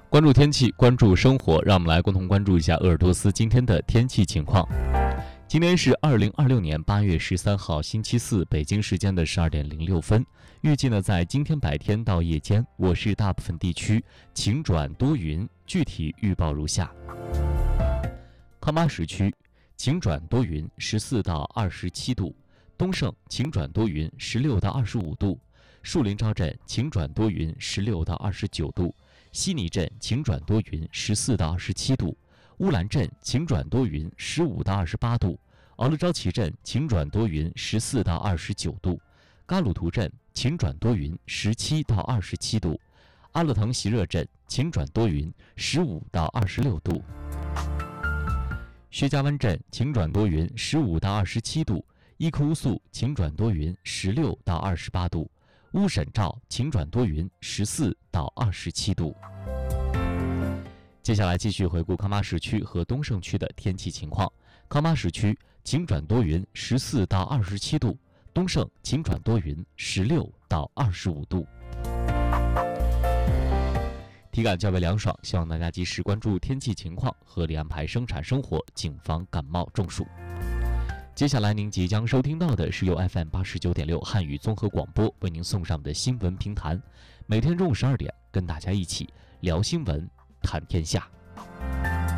关注天气，关注生活，让我们来共同关注一下鄂尔多斯今天的天气情况。今天是2026年8月13号，星期四，北京时间的12点06分。预计呢，在今天白天到夜间，我市大部分地区晴转多云，具体预报如下：康巴什区晴转多云，14到27度；东胜晴转多云，16到25度；树林昭镇晴转多云，16到29度；悉尼镇晴转多云，14到27度；乌兰镇晴转多云，15到28度；敖勒昭旗镇晴转多云，14到29度；嘎鲁图镇晴转多云，17到27度；阿勒腾席热镇晴转多云，15到26度；薛家湾镇晴转多云，15到27度；伊克乌素晴转多云，16到28度；乌沈照晴转多云，14到27度。接下来继续回顾康巴什区和东胜区的天气情况。康巴什区晴转多云，14到27度；东胜晴转多云，16到25度。体感较为凉爽，希望大家及时关注天气情况，合理安排生产生活，谨防感冒中暑。接下来您即将收听到的是由 FM89.6 汉语综合广播为您送上的新闻评弹，每天中午12点跟大家一起聊新闻谈天下。